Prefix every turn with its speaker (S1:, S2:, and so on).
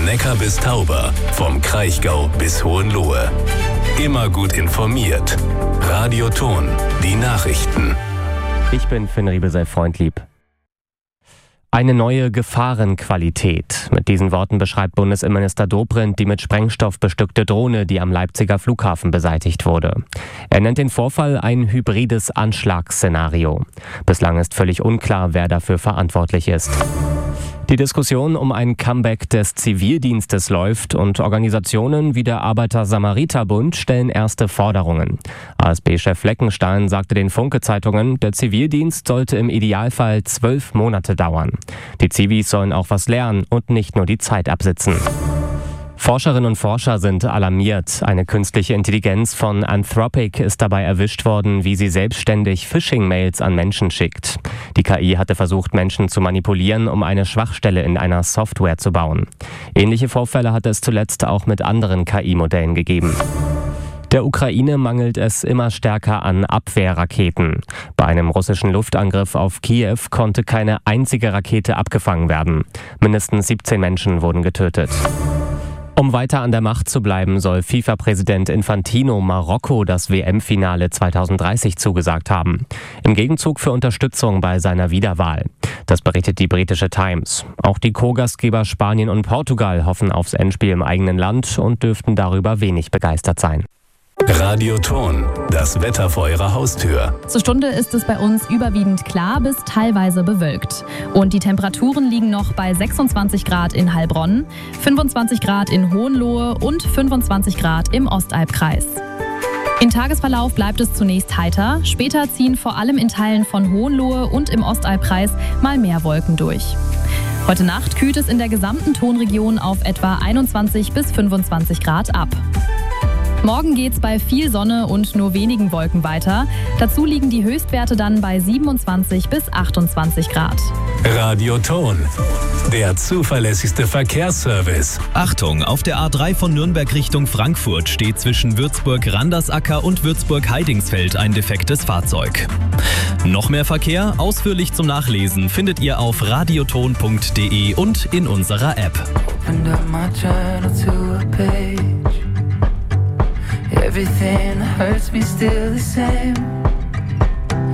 S1: Von Neckar bis Tauber, vom Kraichgau bis Hohenlohe. Immer gut informiert. Radio Thon, die Nachrichten.
S2: Ich bin Finn Riebesell-Freundlieb. Eine neue Gefahrenqualität. Mit diesen Worten beschreibt Bundesinnenminister Dobrindt die mit Sprengstoff bestückte Drohne, die am Leipziger Flughafen beseitigt wurde. Er nennt den Vorfall ein hybrides Anschlagsszenario. Bislang ist völlig unklar, wer dafür verantwortlich ist. Die Diskussion um ein Comeback des Zivildienstes läuft und Organisationen wie der Arbeiter-Samariter-Bund stellen erste Forderungen. ASB-Chef Fleckenstein sagte den Funke-Zeitungen, der Zivildienst sollte im Idealfall 12 Monate dauern. Die Zivis sollen auch was lernen und nicht nur die Zeit absitzen. Forscherinnen und Forscher sind alarmiert. Eine künstliche Intelligenz von Anthropic ist dabei erwischt worden, wie sie selbstständig Phishing-Mails an Menschen schickt. Die KI hatte versucht, Menschen zu manipulieren, um eine Schwachstelle in einer Software zu bauen. Ähnliche Vorfälle hatte es zuletzt auch mit anderen KI-Modellen gegeben. Der Ukraine mangelt es immer stärker an Abwehrraketen. Bei einem russischen Luftangriff auf Kiew konnte keine einzige Rakete abgefangen werden. Mindestens 17 Menschen wurden getötet. Um weiter an der Macht zu bleiben, soll FIFA-Präsident Infantino Marokko das WM-Finale 2030 zugesagt haben. Im Gegenzug für Unterstützung bei seiner Wiederwahl. Das berichtet die britische Times. Auch die Co-Gastgeber Spanien und Portugal hoffen aufs Endspiel im eigenen Land und dürften darüber wenig begeistert sein.
S1: Radio Thon, das Wetter vor Ihrer Haustür.
S3: Zur Stunde ist es bei uns überwiegend klar bis teilweise bewölkt. Und die Temperaturen liegen noch bei 26 Grad in Heilbronn, 25 Grad in Hohenlohe und 25 Grad im Ostalbkreis. Im Tagesverlauf bleibt es zunächst heiter, später ziehen vor allem in Teilen von Hohenlohe und im Ostalbkreis mal mehr Wolken durch. Heute Nacht kühlt es in der gesamten Thonregion auf etwa 21 bis 25 Grad ab. Morgen geht's bei viel Sonne und nur wenigen Wolken weiter. Dazu liegen die Höchstwerte dann bei 27 bis 28 Grad.
S1: Radio Thon, der zuverlässigste Verkehrsservice.
S4: Achtung, auf der A3 von Nürnberg Richtung Frankfurt steht zwischen Würzburg-Randersacker und Würzburg-Heidingsfeld ein defektes Fahrzeug. Noch mehr Verkehr, ausführlich zum Nachlesen, findet ihr auf radiothon.de und in unserer App.
S5: Everything that hurts me still the same.